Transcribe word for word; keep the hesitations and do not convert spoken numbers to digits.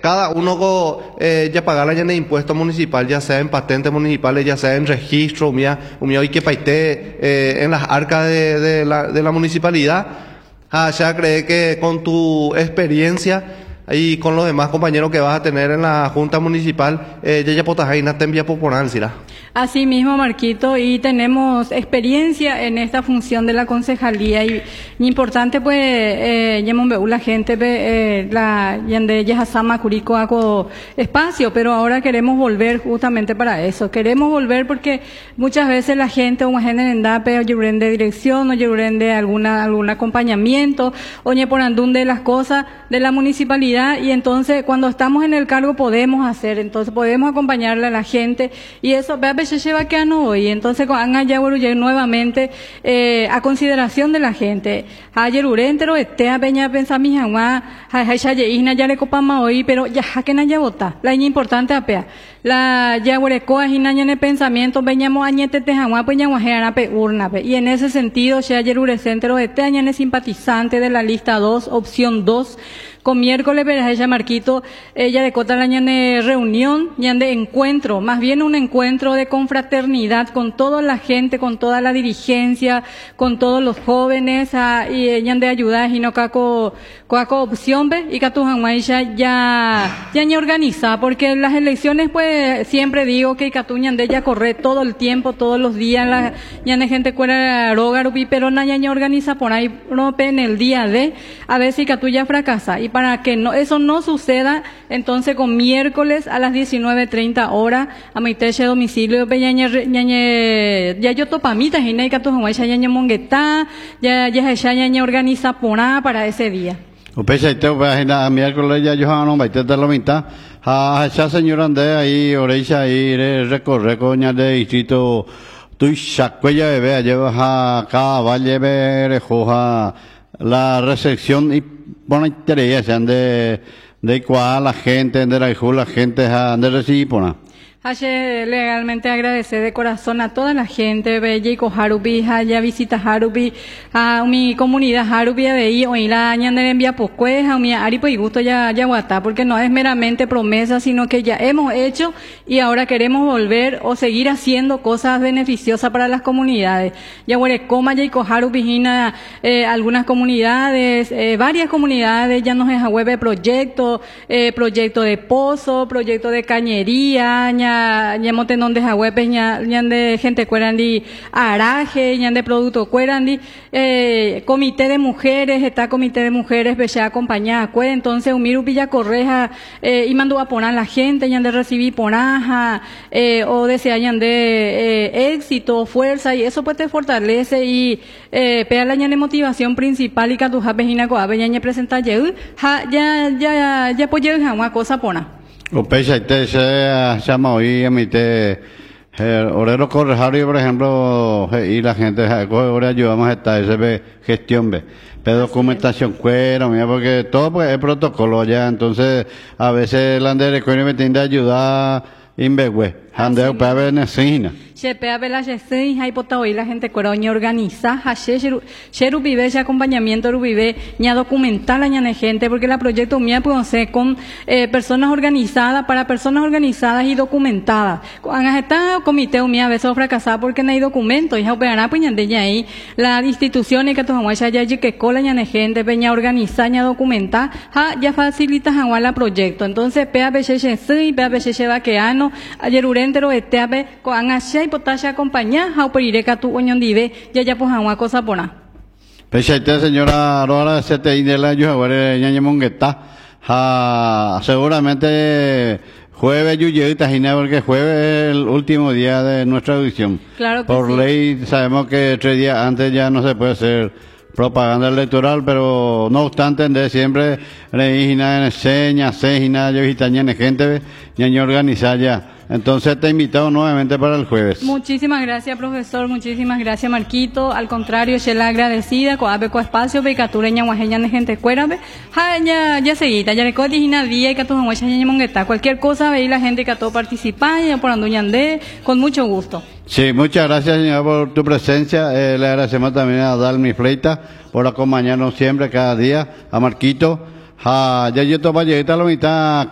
cada uno go, eh, ya pagar la de impuesto municipal, ya sea en patentes municipales, ya sea en registro, mía, mía hoy que paité eh, en las arcas de, de, la, de la municipalidad. Ah, ya cree que con tu experiencia y con los demás compañeros que vas a tener en la Junta Municipal, eh, ya ya potajaina te envía poponancia. Así mismo, Marquito, y tenemos experiencia en esta función de la concejalía y, y importante pues eh, la gente eh, la yande yahasama curico hago espacio, pero ahora queremos volver justamente para eso. Queremos volver porque muchas veces la gente o gente en dape o lleven de dirección o lleven de alguna algún acompañamiento o por andún de las cosas de la municipalidad, y entonces cuando estamos en el cargo podemos hacer, entonces podemos acompañarle a la gente, y eso se lleva que no hoy. Entonces han allá nuevamente eh, a consideración de la gente. Ayer urentero este a peña pensa mi jamás ya ya ya le copama hoy, pero ya que na ya vota la importante apea la ya huerecoa hinaña en el pensamiento veñamos añete te jamás pues ya guajera pe urna pe, y en ese sentido ya ayer urecentero este año es simpatizante de la lista dos, opción dos. Con miércoles, pero ella Marquito, ella de cota la ñane reunión, ñande encuentro, más bien un encuentro de confraternidad con toda la gente, con toda la dirigencia, con todos los jóvenes, a, y ñande ayudar, y no caco, caco opción, ve, y catu ya, ya, ya ñe organiza, porque las elecciones, pues, siempre digo que catu ñande ya corre todo el tiempo, todos los días, la ñande gente cuera rogarupi, pero na ña organiza por ahí, no en el día de, a ver si catu ya fracasa, y para que no, eso no suceda, entonces con miércoles a las diecinueve treinta horas, a mi teche domicilio, ya ya yo topamita, y ne catu ya ya mongueta, ya ya ya ya organiza por para ese día. Upecha ite a miércoles ya yo no baite de la mitad. A esa señora ande ahí orecha ahí recorre coña de distrito tu chacuella bebé lleva a cada valle berejoja la recepción y bueno interés de de cuál la gente de la la gente de recibir pona. Hace legalmente agradecer de corazón a toda la gente, bella y Harubi, ya visita Harubi, a mi comunidad Harubi de ahí, hoy la año de envía poscuez, a mi aripo y gusto ya, ya guata, porque no es meramente promesa, sino que ya hemos hecho y ahora queremos volver o seguir haciendo cosas beneficiosas para las comunidades. Ya huerecoma ya y Harubi, eh, algunas comunidades, eh, varias comunidades, ya nos es a web de proyecto, eh, proyecto de pozo, proyecto de cañería, ya ña motenón de jagüepes, ña de gente cuerandi araje, ña de producto cuerandi, eh, comité de mujeres, está comité de mujeres, veía acompañada, cue, entonces Umiru Villa Correja, eh, y mandó a poner la gente, ña de recibir ponaja, eh, o desea ña de eh, éxito, fuerza, y eso pues te fortalece y eh, pega la ña de motivación principal y catuja pejina coabe, ña ña presenta ya, ya, ya, ya pues ya una cosa pona. O pecha ite se llama hoy a mi te orero correjario por ejemplo y la gente ahora ayudamos a esta ese gestión ve pero documentación cuera mira porque todo pues es protocolo ya, entonces a veces la de recuerdo me tiende a ayudar inbegue ande para ver necesina Chepea vela yesei hay pota hoy la gente cueroña organiza hache cheru vive ese acompañamiento vive ña documental a ña gente porque la proyecto mía puede ser con eh, personas organizadas para personas organizadas y documentadas. Cuando está comité mía a veces fracasada porque no hay documento y operará pues ña de ña ahí la institución y que tu ya ya que cola ña gente peña organiza ña documenta ja ya facilita jaguar la proyecto. Entonces pea veche yesei pea veche lleva que ano ayer urentero este ape con hache potasha acompaña a operireka tu oñón dive ya ya pues agua cosa pona. Pechaite señora ahora se te indela yo ahora ñaña mongueta ha seguramente jueves yuyita gine porque jueves es el último día de nuestra audición. Claro que por sí. ley sabemos que tres días antes ya no se puede hacer propaganda electoral, pero no obstante de siempre reígina enseña seña yo gitaña gente ñaña organizar ya. Entonces te invitado nuevamente para el jueves. Muchísimas gracias, profesor. Muchísimas gracias, Marquito. Al contrario, yo la agradecida. Coabe co espacio, becatureña, guajeña de gente cuérabe. Ja, ya, ya seguita, ya le codigina día y que tu guajeña mongueta. Cualquier cosa, veí la gente que a todo participa, ya por anduñandé, con mucho gusto. Sí, muchas gracias, señora, por tu presencia. Eh, le agradecemos también a Dalmi Fleita por acompañarnos siempre, cada día, a Marquito. Ja, ya yo topa lleguita a la mitad.